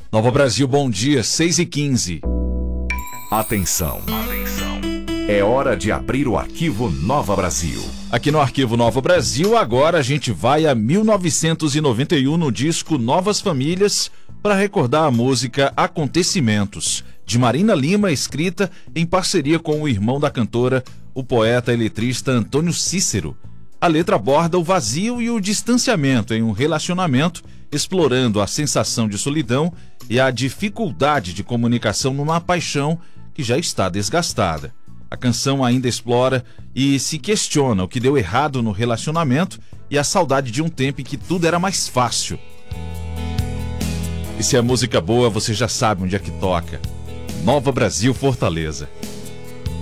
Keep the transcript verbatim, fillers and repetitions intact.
Nova Brasil, bom dia, seis e quinze. Atenção. Atenção. É hora de abrir o arquivo Nova Brasil. Aqui no Arquivo Nova Brasil, agora a gente vai a mil novecentos e noventa e um no disco Novas Famílias para recordar a música Acontecimentos, de Marina Lima, escrita em parceria com o irmão da cantora, o poeta e letrista Antônio Cícero. A letra aborda o vazio e o distanciamento em um relacionamento, explorando a sensação de solidão e a dificuldade de comunicação numa paixão que já está desgastada. A canção ainda explora e se questiona o que deu errado no relacionamento e a saudade de um tempo em que tudo era mais fácil. E se é música boa, você já sabe onde é que toca. Nova Brasil, Fortaleza.